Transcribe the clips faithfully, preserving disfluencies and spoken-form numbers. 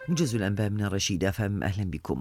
موجز الأنباء من الرشيد أف أم، أهلا بكم.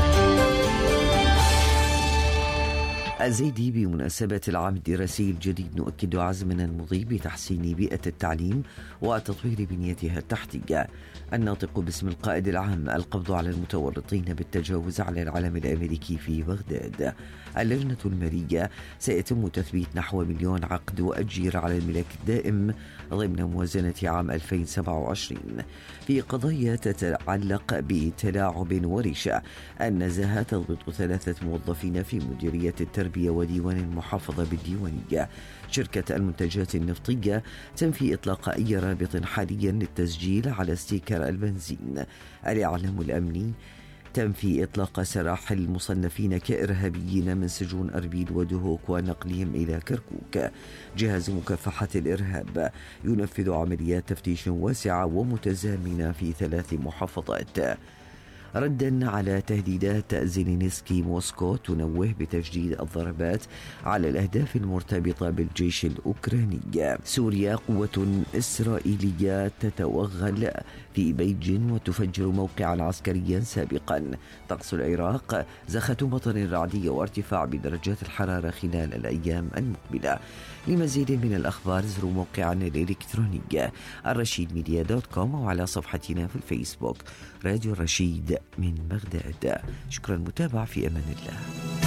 الزيدي: بمناسبة العام الدراسي الجديد نؤكد عزمنا المضي بتحسين بيئة التعليم وتطوير بنيتها التحتية. الناطق باسم القائد العام: القبض على المتورطين بالتجاوز على العلم الأمريكي في بغداد. اللجنة المالية: سيتم تثبيت نحو مليون عقد وأجير على الملاك الدائم ضمن موازنة عام ألفين وسبعة وعشرين. في قضايا تتعلق بتلاعب ورشا: النزاهة تضبط ثلاثة موظفين في مديرية التربية وديوان المحافظة بالديوانية. شركة المنتجات النفطية: تنفي إطلاق أي رابط حاليا للتسجيل على ستيكر البنزين. الإعلام الأمني: تنفي إطلاق سراح المصنفين كإرهابيين من سجون أربيل ودهوك ونقلهم إلى كركوك. جهاز مكافحة الإرهاب: ينفذ عمليات تفتيش واسعة ومتزامنة في ثلاث محافظات. ردا على تهديدات زيلينسكي، موسكو تنوه بتجديد الضربات على الأهداف المرتبطة بالجيش الأوكراني. سوريا: قوة إسرائيلية تتوغل في بيجين وتفجر موقعا عسكريا سابقا. طقس العراق: زخة مطر رعدية وارتفاع بدرجات الحرارة خلال الأيام المقبلة. لمزيد من الأخبار زوروا موقعنا الإلكتروني الرشيد ميديا دوت كوم وعلى صفحتنا في الفيسبوك راديو الرشيد من بغداد. شكرا، متابعة، في أمان الله.